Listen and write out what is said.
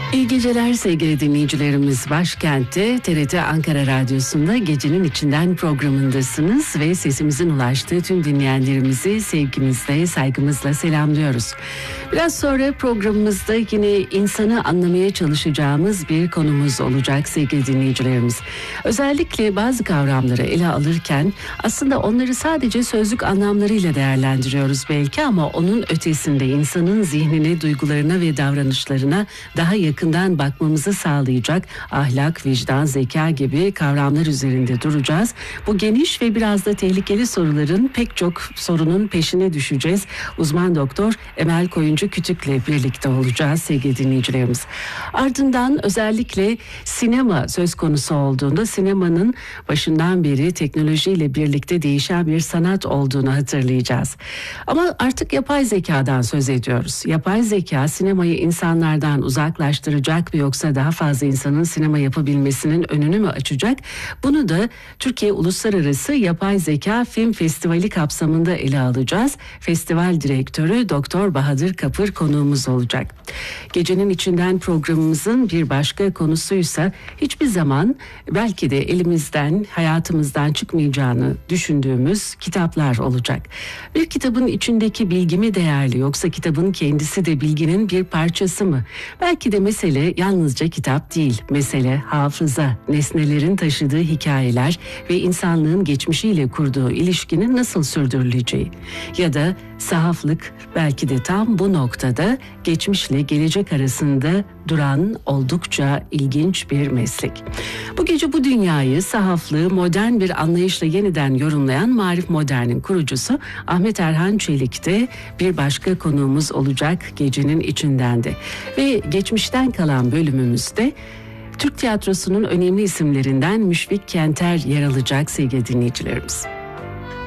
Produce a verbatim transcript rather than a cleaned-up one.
İyi geceler sevgili dinleyicilerimiz. Başkent'te T R T Ankara Radyosu'nda Gecenin İçinden programındasınız ve sesimizin ulaştığı tüm dinleyenlerimizi sevgimizle, saygımızla selamlıyoruz. Biraz sonra programımızda yine insanı anlamaya çalışacağımız bir konumuz olacak sevgili dinleyicilerimiz. Özellikle bazı kavramları ele alırken aslında onları sadece sözlük anlamlarıyla değerlendiriyoruz belki, ama onun ötesinde insanın zihnine, duygularına ve davranışlarına daha yakın yakından bakmamızı sağlayacak ahlak, vicdan, zeka gibi kavramlar üzerinde duracağız. Bu geniş ve biraz da tehlikeli soruların pek çok sorunun peşine düşeceğiz. Uzman doktor Emel Koyuncu Kütük'le birlikte olacağız sevgili dinleyicilerimiz. Ardından özellikle sinema söz konusu olduğunda sinemanın başından beri teknolojiyle birlikte değişen bir sanat olduğunu hatırlayacağız. Ama artık yapay zekadan söz ediyoruz. Yapay zeka sinemayı insanlardan uzaklaştıracak mı, yoksa daha fazla insanın sinema yapabilmesinin önünü mü açacak? Bunu da Türkiye Uluslararası Yapay Zeka Film Festivali kapsamında ele alacağız. Festival direktörü Doktor Bahadır Kapır konuğumuz olacak. Gecenin içinden programımızın bir başka konusuysa hiçbir zaman belki de elimizden, hayatımızdan çıkmayacağını düşündüğümüz kitaplar olacak. Bir kitabın içindeki bilgi mi değerli, yoksa kitabın kendisi de bilginin bir parçası mı? Belki de mesele yalnızca kitap değil. Mesele hafıza, nesnelerin taşıdığı hikayeler ve insanlığın geçmişiyle kurduğu ilişkinin nasıl sürdürüleceği. Ya da sahaflık belki de tam bu noktada geçmişle gelecek arasında duran oldukça ilginç bir meslek. Bu gece bu dünyayı, sahaflığı modern bir anlayışla yeniden yorumlayan Marif Modern'in kurucusu Ahmet Erhan Çelik de bir başka konuğumuz olacak gecenin içinden de. Ve geçmişten kalan bölümümüzde Türk tiyatrosunun önemli isimlerinden Müşfik Kenter yer alacak sevgili dinleyicilerimiz.